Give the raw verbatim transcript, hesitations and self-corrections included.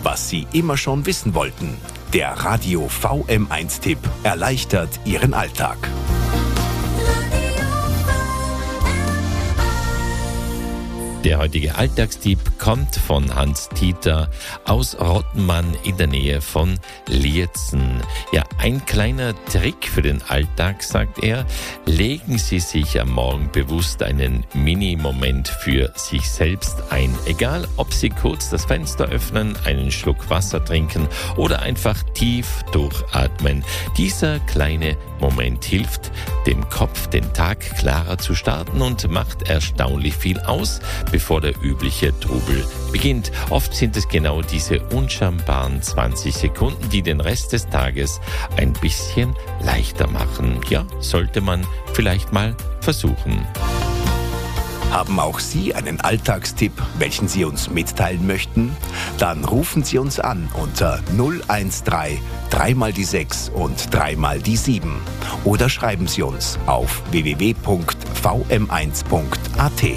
was Sie immer schon wissen wollten. Der Radio V M eins Tipp erleichtert Ihren Alltag. Der heutige Alltagstipp kommt von Hans-Dieter aus Rottenmann in der Nähe von Lierzen. Ja, ein kleiner Trick für den Alltag, sagt er. Legen Sie sich am Morgen bewusst einen Mini-Moment für sich selbst ein. Egal, ob Sie kurz das Fenster öffnen, einen Schluck Wasser trinken oder einfach tief durchatmen. Dieser kleine Moment hilft, dem Kopf den Tag klarer zu starten und macht erstaunlich viel aus, bevor der übliche Trubel beginnt. Oft sind es genau diese unschambaren zwanzig Sekunden, die den Rest des Tages ein bisschen leichter machen. Ja, sollte man vielleicht mal versuchen. Haben auch Sie einen Alltagstipp, welchen Sie uns mitteilen möchten? Dann rufen Sie uns an unter null eins drei, dreimal die sechs und dreimal die sieben. Oder schreiben Sie uns auf w w w punkt v m eins punkt a t.